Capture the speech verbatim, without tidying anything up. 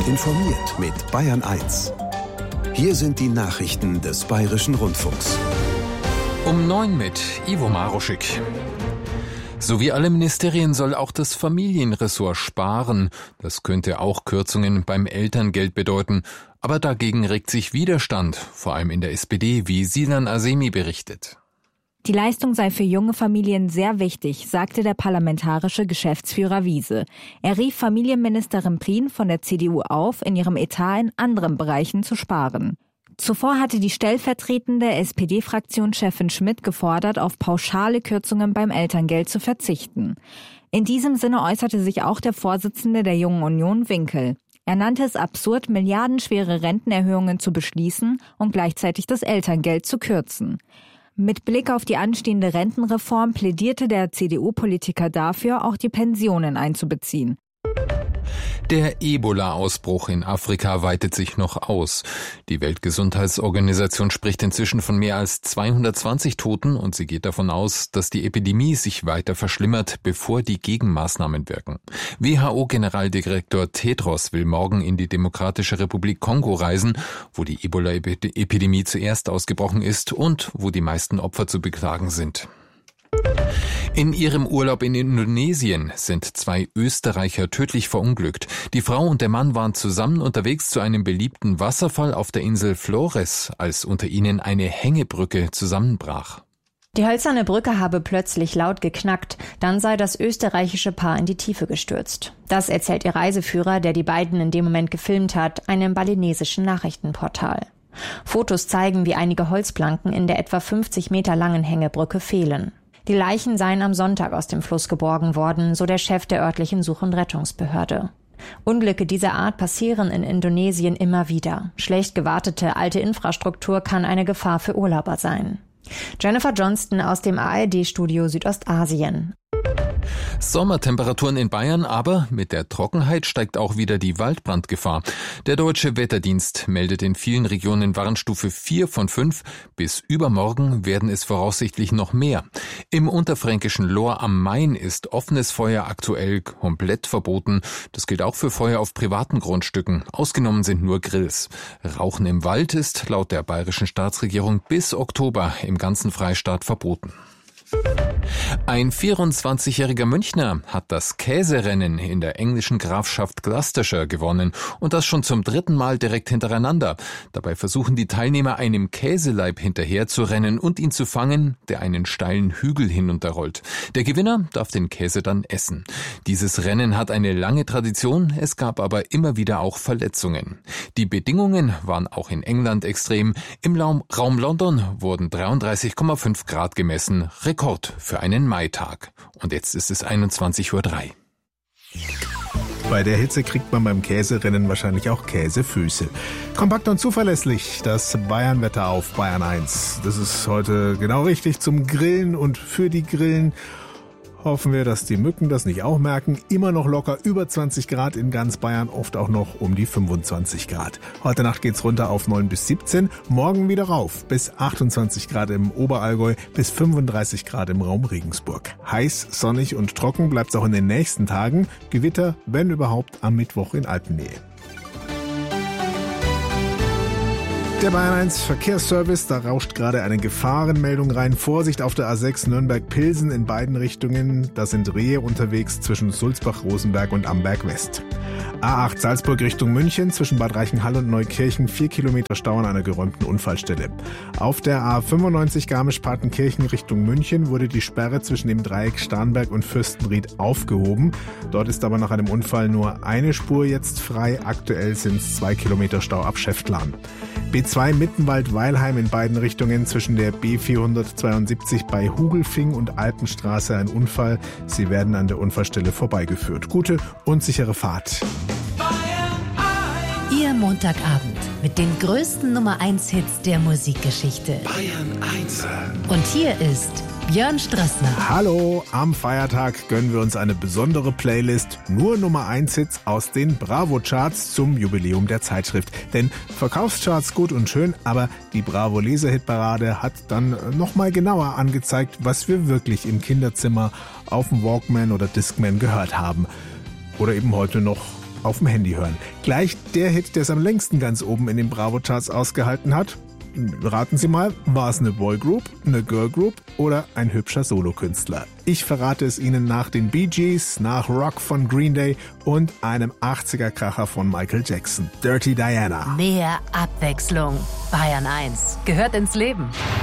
informiert mit Bayern eins. Hier sind die Nachrichten des Bayerischen Rundfunks. Um neun mit Ivo Maruschik. So wie alle Ministerien soll auch das Familienressort sparen. Das könnte auch Kürzungen beim Elterngeld bedeuten. Aber dagegen regt sich Widerstand, vor allem in der S P D, wie Sinan Azemi berichtet. Die Leistung sei für junge Familien sehr wichtig, sagte der parlamentarische Geschäftsführer Wiese. Er rief Familienministerin Prien von der C D U auf, in ihrem Etat in anderen Bereichen zu sparen. Zuvor hatte die stellvertretende S P D-Fraktionschefin Schmidt gefordert, auf pauschale Kürzungen beim Elterngeld zu verzichten. In diesem Sinne äußerte sich auch der Vorsitzende der Jungen Union, Winkel. Er nannte es absurd, milliardenschwere Rentenerhöhungen zu beschließen und gleichzeitig das Elterngeld zu kürzen. Mit Blick auf die anstehende Rentenreform plädierte der C D U-Politiker dafür, auch die Pensionen einzubeziehen. Der Ebola-Ausbruch in Afrika weitet sich noch aus. Die Weltgesundheitsorganisation spricht inzwischen von mehr als zweihundertzwanzig Toten und sie geht davon aus, dass die Epidemie sich weiter verschlimmert, bevor die Gegenmaßnahmen wirken. W H O-Generaldirektor Tedros will morgen in die Demokratische Republik Kongo reisen, wo die Ebola-Epidemie zuerst ausgebrochen ist und wo die meisten Opfer zu beklagen sind. In ihrem Urlaub in Indonesien sind zwei Österreicher tödlich verunglückt. Die Frau und der Mann waren zusammen unterwegs zu einem beliebten Wasserfall auf der Insel Flores, als unter ihnen eine Hängebrücke zusammenbrach. Die hölzerne Brücke habe plötzlich laut geknackt, dann sei das österreichische Paar in die Tiefe gestürzt. Das erzählt ihr Reiseführer, der die beiden in dem Moment gefilmt hat, einem balinesischen Nachrichtenportal. Fotos zeigen, wie einige Holzplanken in der etwa fünfzig Meter langen Hängebrücke fehlen. Die Leichen seien am Sonntag aus dem Fluss geborgen worden, so der Chef der örtlichen Such- und Rettungsbehörde. Unglücke dieser Art passieren in Indonesien immer wieder. Schlecht gewartete alte Infrastruktur kann eine Gefahr für Urlauber sein. Jennifer Johnston aus dem A R D-Studio Südostasien. Sommertemperaturen in Bayern, aber mit der Trockenheit steigt auch wieder die Waldbrandgefahr. Der Deutsche Wetterdienst meldet in vielen Regionen Warnstufe vier von fünf. Bis übermorgen werden es voraussichtlich noch mehr. Im unterfränkischen Lohr am Main ist offenes Feuer aktuell komplett verboten. Das gilt auch für Feuer auf privaten Grundstücken. Ausgenommen sind nur Grills. Rauchen im Wald ist laut der bayerischen Staatsregierung bis Oktober im ganzen Freistaat verboten. Ein vierundzwanzigjähriger Münchner hat das Käserennen in der englischen Grafschaft Gloucestershire gewonnen und das schon zum dritten Mal direkt hintereinander. Dabei versuchen die Teilnehmer einem Käseleib hinterher zu rennen und ihn zu fangen, der einen steilen Hügel hinunterrollt. Der Gewinner darf den Käse dann essen. Dieses Rennen hat eine lange Tradition, es gab aber immer wieder auch Verletzungen. Die Bedingungen waren auch in England extrem. Im Raum London wurden dreiunddreißig Komma fünf Grad gemessen, Rekord für einen Maitag. Und jetzt ist es einundzwanzig Uhr drei. Bei der Hitze kriegt man beim Käserennen wahrscheinlich auch Käsefüße. Kompakt und zuverlässig, das Bayernwetter auf Bayern eins. Das ist heute genau richtig zum Grillen und für die Grillen. Hoffen wir, dass die Mücken das nicht auch merken. Immer noch locker über zwanzig Grad in ganz Bayern, oft auch noch um die fünfundzwanzig Grad. Heute Nacht geht's runter auf neun bis siebzehn, morgen wieder rauf bis achtundzwanzig Grad im Oberallgäu, bis fünfunddreißig Grad im Raum Regensburg. Heiß, sonnig und trocken bleibt's auch in den nächsten Tagen. Gewitter, wenn überhaupt, am Mittwoch in Alpennähe. Der Bayern eins Verkehrsservice, da rauscht gerade eine Gefahrenmeldung rein. Vorsicht auf der A sechs Nürnberg-Pilsen in beiden Richtungen. Da sind Rehe unterwegs zwischen Sulzbach-Rosenberg und Amberg West. A acht Salzburg Richtung München zwischen Bad Reichenhall und Neukirchen vier Kilometer Stau an einer geräumten Unfallstelle. Auf der A fünfundneunzig Garmisch-Partenkirchen Richtung München wurde die Sperre zwischen dem Dreieck Starnberg und Fürstenried aufgehoben. Dort ist aber nach einem Unfall nur eine Spur jetzt frei. Aktuell sind es zwei Kilometer Stau ab Schäftlarn. B zwei Mittenwald-Weilheim in beiden Richtungen zwischen der B vierhundertzweiundsiebzig bei Hugelfing und Alpenstraße ein Unfall. Sie werden an der Unfallstelle vorbeigeführt. Gute und sichere Fahrt. Ihr Montagabend mit den größten Nummer eins Hits der Musikgeschichte. Bayern eins. Und hier ist Björn Strassner. Hallo, am Feiertag gönnen wir uns eine besondere Playlist. Nur Nummer eins Hits aus den Bravo-Charts zum Jubiläum der Zeitschrift. Denn Verkaufscharts gut und schön, aber die Bravo-Leser-Hitparade hat dann nochmal genauer angezeigt, was wir wirklich im Kinderzimmer auf dem Walkman oder Discman gehört haben. Oder eben heute noch auf dem Handy hören. Gleich der Hit, der es am längsten ganz oben in den Bravo-Charts ausgehalten hat. Raten Sie mal, war es eine Boygroup, eine Girlgroup oder ein hübscher Solokünstler? Ich verrate es Ihnen nach den Bee Gees, nach Rock von Green Day und einem achtziger-Kracher von Michael Jackson. Dirty Diana. Mehr Abwechslung. Bayern eins gehört ins Leben.